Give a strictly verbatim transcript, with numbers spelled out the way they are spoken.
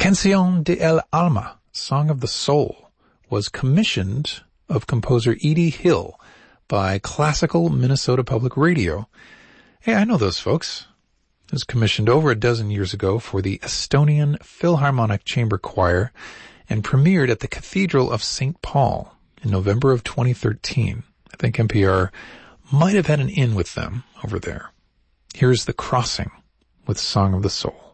Canción de el Alma, Song of the Soul, was commissioned of composer Edie Hill by Classical Minnesota Public Radio. Hey, I know those folks. It was commissioned over a dozen years ago for the Estonian Philharmonic Chamber Choir and premiered at the Cathedral of Saint Paul in November of twenty thirteen. I think N P R might have had an in with them over there. Here's The Crossing with Song of the Soul.